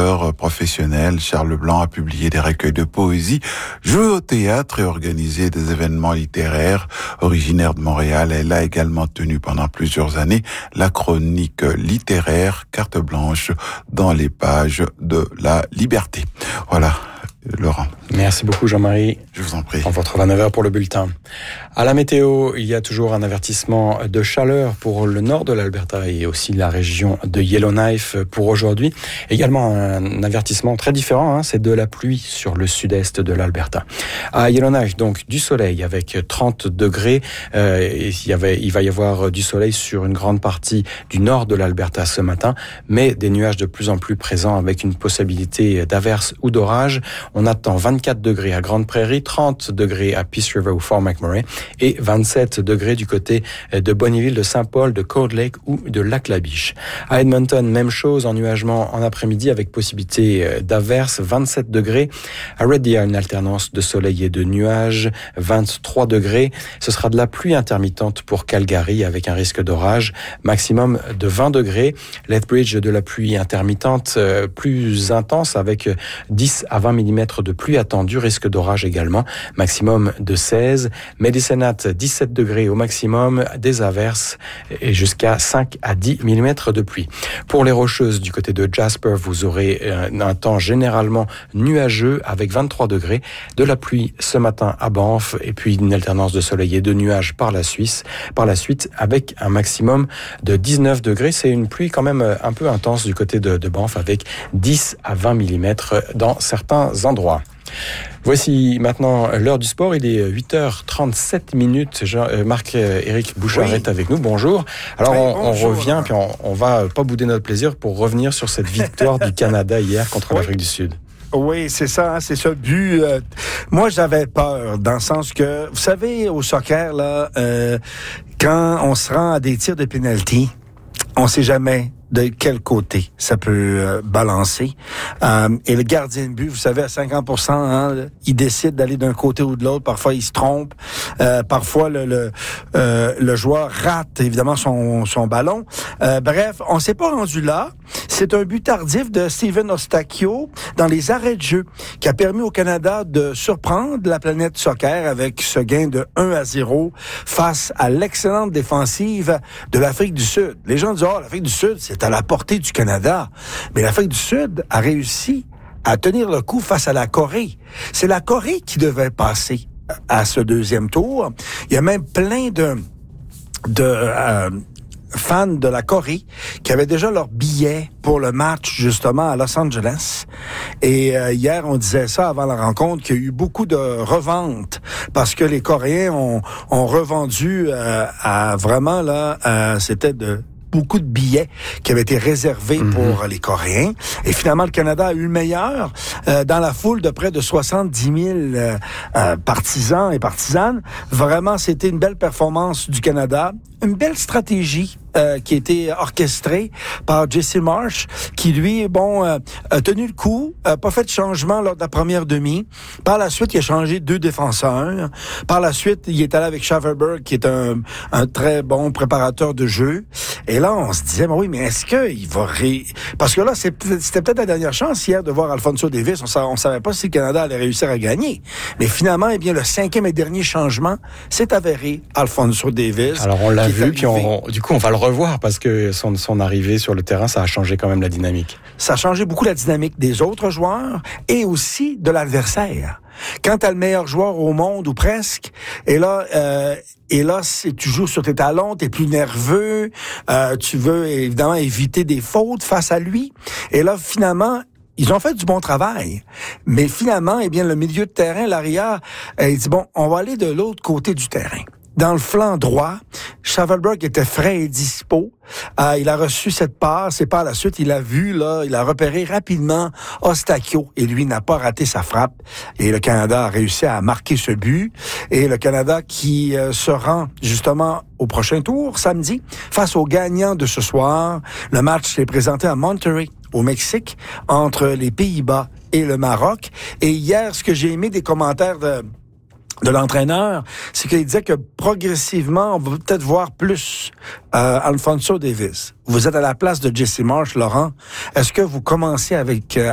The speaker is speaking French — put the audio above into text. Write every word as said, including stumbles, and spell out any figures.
auteur professionnel, Charles Blanc a publié des recueils de poésie, joué au théâtre et organisé des événements littéraires. Originaire de Montréal, elle a également tenu pendant plusieurs années la chronique littéraire Carte blanche dans les pages de La Liberté. Voilà, Laurent. Merci beaucoup Jean-Marie. Je vous en prie. On vous retrouve à neuf heures pour le bulletin. À la météo, il y a toujours un avertissement de chaleur pour le nord de l'Alberta et aussi la région de Yellowknife pour aujourd'hui. Également un avertissement très différent, hein, c'est de la pluie sur le sud-est de l'Alberta. À Yellowknife, donc du soleil avec trente degrés. Euh, il, y avait, il va y avoir du soleil sur une grande partie du nord de l'Alberta ce matin, mais des nuages de plus en plus présents avec une possibilité d'averse ou d'orage. On attend vingt-quatre degrés à Grande Prairie, trente degrés à Peace River ou Fort McMurray et vingt-sept degrés du côté de Bonnyville, de Saint-Paul, de Cold Lake ou de Lac-la-Biche. À Edmonton, même chose, ennuagement en après-midi avec possibilité d'averse, vingt-sept degrés. À Red Deer, une alternance de soleil et de nuages, vingt-trois degrés. Ce sera de la pluie intermittente pour Calgary avec un risque d'orage, maximum de vingt degrés. Lethbridge, de la pluie intermittente plus intense avec dix à vingt millimètres de pluie attendue, risque d'orage également, maximum de seize. Medicine Hat, dix-sept degrés au maximum, des averses et jusqu'à cinq à dix millimètres de pluie. Pour les Rocheuses, du côté de Jasper, vous aurez un temps généralement nuageux avec vingt-trois degrés, de la pluie ce matin à Banff et puis une alternance de soleil et de nuages par la Suisse, par la suite avec un maximum de dix-neuf degrés. C'est une pluie quand même un peu intense du côté de, de Banff avec dix à vingt millimètres dans certains endroits. Voici maintenant l'heure du sport. Il est huit heures trente-sept minutes. Marc-Éric Bouchard oui. est avec nous. Bonjour. Alors, oui, on, bonjour. on revient, puis on, on va pas bouder notre plaisir pour revenir sur cette victoire du Canada hier contre oui. l'Afrique du Sud. Oui, c'est ça, hein, c'est ça le but. Euh, moi, j'avais peur, dans le sens que, vous savez, au soccer, là, euh, quand on se rend à des tirs de pénalty, on sait jamais de quel côté ça peut euh, balancer. Euh, et le gardien de but, vous savez, à cinquante pour cent, hein, il décide d'aller d'un côté ou de l'autre. Parfois, il se trompe. Euh, parfois, le le, euh, le joueur rate, évidemment, son, son ballon. Euh, bref, on s'est pas rendu là. C'est un but tardif de Steven Eustáquio dans les arrêts de jeu qui a permis au Canada de surprendre la planète soccer avec ce gain de un à zéro face à l'excellente défensive de l'Afrique du Sud. Les gens disent « Oh, l'Afrique du Sud, c'est à la portée du Canada. » Mais l'Afrique du Sud a réussi à tenir le coup face à la Corée. C'est la Corée qui devait passer à ce deuxième tour. Il y a même plein de... de euh, fans de la Corée qui avaient déjà leur billet pour le match justement à Los Angeles. Et euh, hier, on disait ça avant la rencontre, qu'il y a eu beaucoup de reventes parce que les Coréens ont, ont revendu euh, à vraiment là, euh, c'était de beaucoup de billets qui avaient été réservés mm-hmm. pour les Coréens. Et finalement, le Canada a eu le meilleur euh, dans la foule de près de soixante-dix mille euh, euh, partisans et partisanes. Vraiment, c'était une belle performance du Canada, une belle stratégie euh, qui a été orchestrée par Jesse Marsh, qui lui, bon, euh, a tenu le coup, a pas fait de changement lors de la première demi. Par la suite, il a changé deux défenseurs. Par la suite, il est allé avec Schaefferberg, qui est un, un très bon préparateur de jeu. Et là, on se disait, mais oui, mais est-ce qu'il va ré... Parce que là, c'est, c'était peut-être la dernière chance hier de voir Alphonso Davies. On ne savait pas si le Canada allait réussir à gagner. Mais finalement, eh bien, le cinquième et dernier changement s'est avéré Alphonso Davies. Alors, on l'a vu, puis on, du coup, on va le revoir parce que son, son arrivée sur le terrain, ça a changé quand même la dynamique. Ça a changé beaucoup la dynamique des autres joueurs et aussi de l'adversaire. Quand t'as le meilleur joueur au monde, ou presque, et là, euh, et là, c'est, tu joues sur tes talons, t'es plus nerveux, euh, tu veux évidemment éviter des fautes face à lui. Et là, finalement, ils ont fait du bon travail. Mais finalement, eh bien, le milieu de terrain, l'arrière, euh, il dit, bon, on va aller de l'autre côté du terrain. Dans le flanc droit, Schaefferberg était frais et dispo. Euh, il a reçu cette passe et par la suite, il a vu, là, il a repéré rapidement Eustáquio et lui n'a pas raté sa frappe. Et le Canada a réussi à marquer ce but. Et le Canada qui euh, se rend justement au prochain tour, samedi, face aux gagnants de ce soir. Le match est présenté à Monterrey, au Mexique, entre les Pays-Bas et le Maroc. Et hier, ce que j'ai aimé des commentaires de... de l'entraîneur, c'est qu'il disait que progressivement, on va peut-être voir plus euh, Alphonso Davies. Vous êtes à la place de Jesse Marsh, Laurent. Est-ce que vous commencez avec euh,